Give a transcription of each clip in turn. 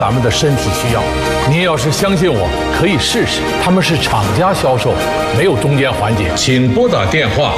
咱们的身体需要。您要是相信我，可以试试。他们是厂家销售，没有中间环节。请拨打电话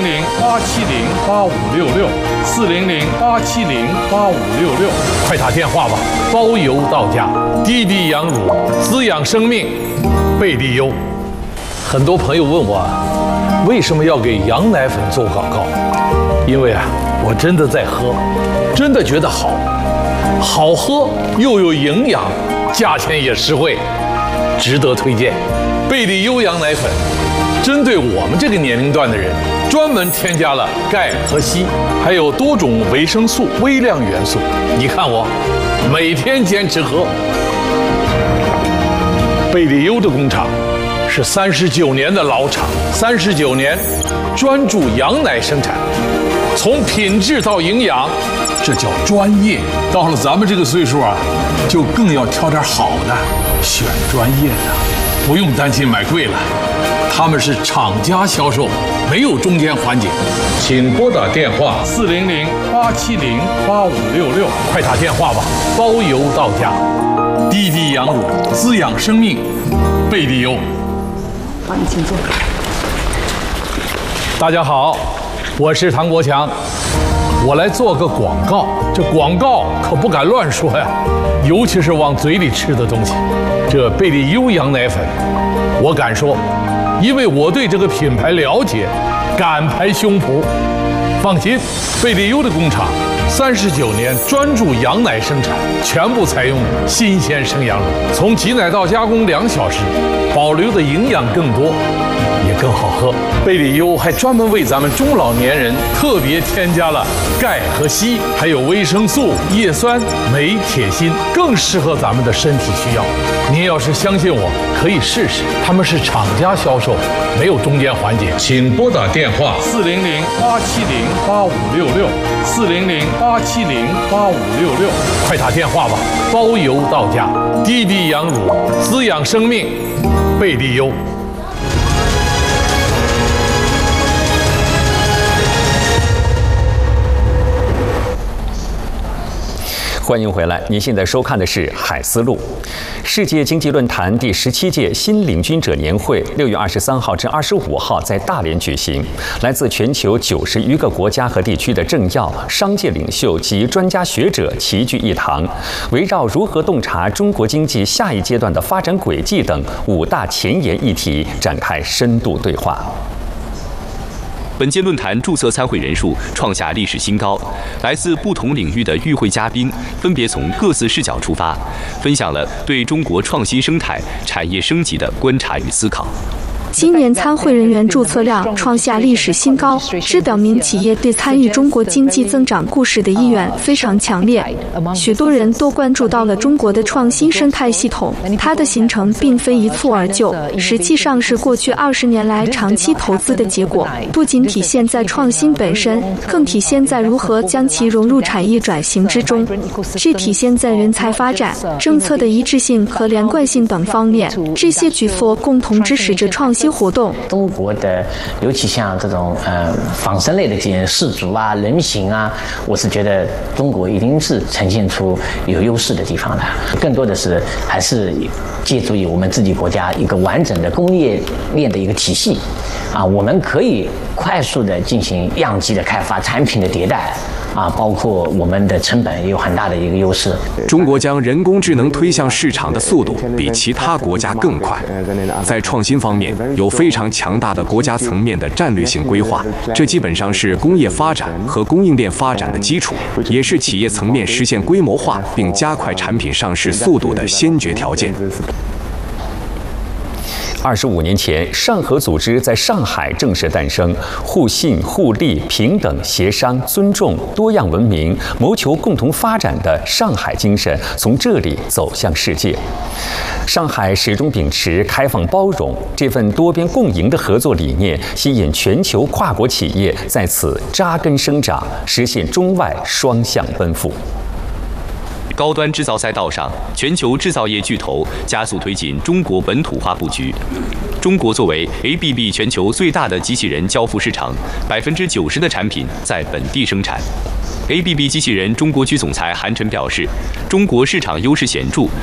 400-870-8566，400-870-8566，快打电话吧，包邮到家。滴滴羊乳，滋养生命，贝利优。很多朋友问我，为什么要给羊奶粉做广告？因为我真的在喝，真的觉得好喝又有营养，价钱也实惠，值得推荐。贝利优羊奶粉针对我们这个年龄段的人，专门添加了钙和硒，还有多种维生素、微量元素。你看我每天坚持喝。贝利优的工厂是39年的老厂，39年专注羊奶生产，从品质到营养，这叫专业。到了咱们这个岁数就更要挑点好的，选专业的，不用担心买贵了。他们是厂家销售，没有中间环节。请拨打电话400-870-8566，快打电话吧，包邮到家。滴滴羊乳，滋养生命，贝利优。 好，你请坐。 大家好，我是唐国强，我来做个广告。这广告可不敢乱说呀，尤其是往嘴里吃的东西。这贝利优羊奶粉，我敢说，因为我对这个品牌了解，敢拍胸脯。放心，贝利优的工厂39年专注羊奶生产，全部采用新鲜生羊乳，从挤奶到加工2小时，保留的营养更多，也更好喝。贝利优还专门为咱们中老年人特别添加了钙和硒，还有维生素、叶酸、镁、铁、锌，更适合咱们的身体需要。您要是相信我，可以试试。他们是厂家销售，没有中间环节。请拨打电话400-870-8566，400-870-8566，快打电话吧，包邮到家。滴滴羊乳，滋养生命，贝利优。 欢迎回来，您现在收看的是《海思路》。世界经济论坛第17届新领军者年会6月23号至25号在大连举行，来自全球90余个国家和地区的政要、商界领袖及专家学者齐聚一堂，围绕如何洞察中国经济下一阶段的发展轨迹等5大前沿议题展开深度对话。 本届论坛注册参会人数创下历史新高，来自不同领域的与会嘉宾分别从各自视角出发，分享了对中国创新生态、产业升级的观察与思考。 今年参会人员注册量创下历史新高，这表明企业对参与中国经济增长故事的意愿非常强烈。许多人都关注到了中国的创新生态系统，它的形成并非一蹴而就，实际上是过去20年来长期投资的结果，不仅体现在创新本身，更体现在如何将其融入产业转型之中。这体现在人才发展、政策的一致性和连贯性等方面，这些举措共同支持着创新活动。 中国的尤其像这种仿生类的这些氏族人形我是觉得中国一定是呈现出有优势的地方的，更多的是还是借助于我们自己国家一个完整的工业链的一个体系我们可以快速的进行样机的开发、产品的迭代包括我们的成本也有很大的一个优势。 中国将人工智能推向市场的速度比其他国家更快，在创新方面有非常强大的国家层面的战略性规划，这基本上是工业发展和供应链发展的基础，也是企业层面实现规模化并加快产品上市速度的先决条件。 25年前，上合组织在上海正式诞生，互信、互利、平等、协商、尊重、多样文明，谋求共同发展的上海精神从这里走向世界。上海始终秉持开放包容，这份多边共赢的合作理念，吸引全球跨国企业在此扎根生长，实现中外双向奔赴。 高端制造赛道上，全球制造业巨头加速推进中国本土化布局。中国作为 ABB 全球最大的机器人交付市场，90%的产品在本地生产。 ABB 机器人中国区总裁韩晨表示，中国市场优势显著，